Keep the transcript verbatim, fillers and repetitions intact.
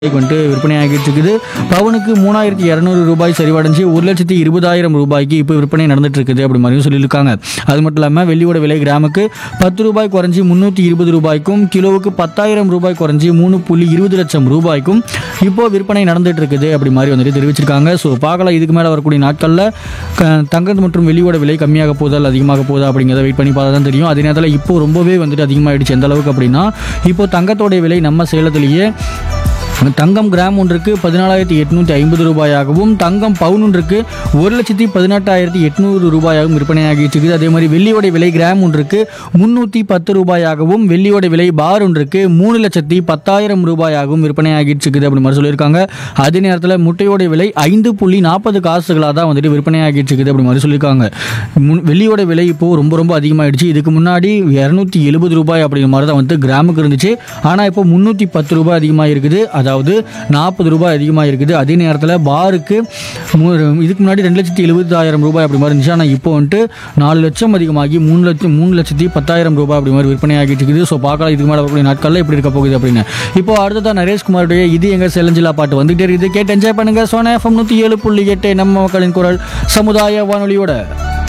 வந்துட்டு விற்பனையாகிட்டு இருக்குது. பவுனுக்கு மூணாயிரத்தி இரநூறு ரூபாய் சரிவடைஞ்சு ஒரு லட்சத்தி இருபதாயிரம் ரூபாய்க்கு இப்போ விற்பனை நடந்துட்டு இருக்குது அப்படி மாதிரியும் சொல்லியிருக்காங்க. அது மட்டும் இல்லாமல் வெள்ளியோட விலை கிராமுக்கு பத்து ரூபாய் குறைஞ்சி முந்நூற்றி இருபது ரூபாய்க்கும், கிலோவுக்கு பத்தாயிரம் ரூபாய் குறைஞ்சி மூணு புள்ளி இருபது லட்சம் ரூபாய்க்கும் இப்போ விற்பனை நடந்துட்டு இருக்குது அப்படி மாதிரி வந்துட்டு தெரிவிச்சிருக்காங்க. ஸோ பார்க்கலாம் இதுக்கு மேலே வரக்கூடிய நாட்களில் தங்கம் மற்றும் வெள்ளியோட விலை கம்மியாக போதா அதிகமாக போதா அப்படிங்கிறத வெயிட் பண்ணி பார்த்தா தான் தெரியும். அதே நேரத்தில் இப்போ ரொம்பவே வந்துட்டு அதிகமாகிடுச்சு. எந்த அளவுக்கு அப்படின்னா இப்போ தங்கத்தோடைய விலை நம்ம சேலத்திலேயே தங்கம் கிராம் ஒன்றுக்கு பதினாலாயிரத்தி எட்நூற்றி ஐம்பது ரூபாயாகவும், தங்கம் பவுன் ஒன்றுக்கு ஒரு லட்சத்தி பதினெட்டாயிரத்தி எட்நூறு ரூபாயாகவும் விற்பனையாகிட்டு இருக்குது. அதே மாதிரி வெள்ளியோட விலை கிராம் ஒன்றுக்கு முந்நூற்றி பத்து ரூபாயாகவும், வெள்ளியோட விலை பார் ஒன்றுக்கு மூணு லட்சத்தி பத்தாயிரம் ரூபாயாகவும் விற்பனையாகிட்டு இருக்குது அப்படி மாதிரி சொல்லியிருக்காங்க. அதே நேரத்தில் முட்டையோட விலை ஐந்து புள்ளி நாற்பது காசுகளாக தான் வந்துட்டு விற்பனையாகிட்டு இருக்குது அப்படி மாதிரி சொல்லியிருக்காங்க. வெள்ளியோட விலை இப்போது ரொம்ப ரொம்ப அதிகமாகிடுச்சு. இதுக்கு முன்னாடி இரநூத்தி எழுபது ரூபாய் அப்படிங்கிற மாதிரி தான் வந்து கிராமுக்கு இருந்துச்சு. ஆனால் இப்போ முந்நூற்றி பத்து ரூபாய் அதிகமாக இருக்குது. அதாவது நாற்பது ரூபாய் அதிகமாக இருக்குது. அதே நேரத்தில் பாருக்கு இதுக்கு முன்னாடி ரெண்டு லட்சத்தி எழுபதாயிரம் ரூபாய் அப்படி மாதிரி இருந்துச்சு. ஆனால் இப்போ வந்துட்டு நாலு லட்சம் அதிகமாகி மூணு லட்சம் மூணு லட்சத்தி பத்தாயிரம் ரூபாய் அப்படி மாதிரி விற்பனை ஆகிட்டு இருக்குது. ஸோ பார்க்கலாம் இதுக்கு மேலே வரக்கூடிய நாட்களில் எப்படி இருக்க போகுது அப்படின்னு. இப்போ அடுத்ததான் நரேஷ்குமாருடைய இது எங்கள் செலஞ்சிலா பாட்டு வந்துகிட்டே இருக்குது. கேட்டு என்ஜாய் பண்ணுங்க. சோனா எஃப்எம் நூற்றி ஏழு புள்ளி எட்டு நம்ம மக்களின் குரல் சமுதாய வானொலியோட